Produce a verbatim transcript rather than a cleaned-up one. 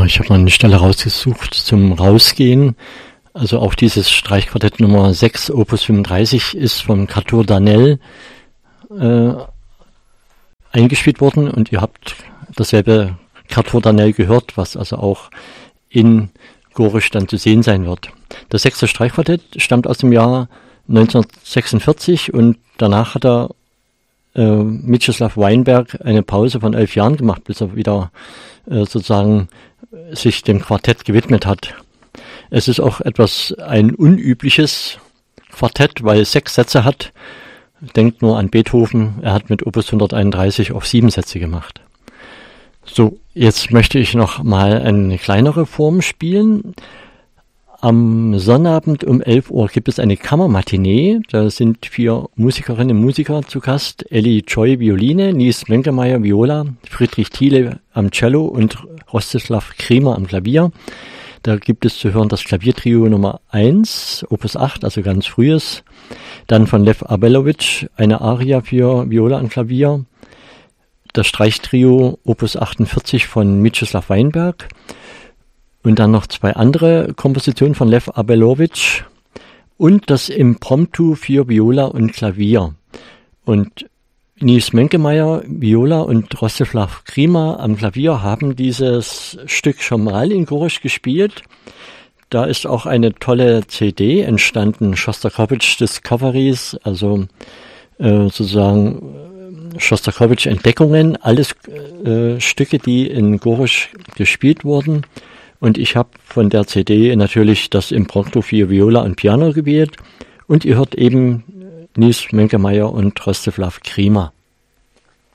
Ja, ich habe mal eine Stelle rausgesucht zum Rausgehen. Also auch dieses Streichquartett Nummer sechs, Opus fünfunddreißig, ist vom Quartier Darnell äh, eingespielt worden und ihr habt dasselbe Quartier Darnell gehört, was also auch in Gorisch dann zu sehen sein wird. Das sechste Streichquartett stammt aus dem Jahr neunzehnhundertsechsundvierzig und danach hat er äh, Mieczysław Weinberg eine Pause von elf Jahren gemacht, bis er wieder äh, sozusagen sich dem Quartett gewidmet hat. Es ist auch etwas ein unübliches Quartett, weil es sechs Sätze hat. Denkt nur an Beethoven, er hat mit Opus hunderteinunddreißig auch sieben Sätze gemacht. So, jetzt möchte ich noch mal eine kleinere Form spielen. Am Sonnabend um elf Uhr gibt es eine Kammermatinee. Da sind vier Musikerinnen und Musiker zu Gast. Elli Choi Violine, Nies Menkemeyer Viola, Friedrich Thiele am Cello und Rostislav Kremer am Klavier. Da gibt es zu hören das Klaviertrio Nummer eins, Opus acht, also ganz frühes. Dann von Lev Abelowitsch eine Aria für Viola und Klavier. Das Streichtrio Opus achtundvierzig von Mieczysław Weinberg. Und dann noch zwei andere Kompositionen von Lev Abelowitsch und das Impromptu für Viola und Klavier. Und Nies Menkemeyer, Viola und Rostislav Kremer am Klavier haben dieses Stück schon mal in Gorisch gespielt. Da ist auch eine tolle C D entstanden, Schostakowitsch Discoveries, also äh, sozusagen Schostakowitsch Entdeckungen, alles äh, Stücke, die in Gorisch gespielt wurden. Und ich habe von der C D natürlich das Impromptu für Viola und Piano gewählt. Und ihr hört eben Nies Menkemeyer und Rostislav Kremer.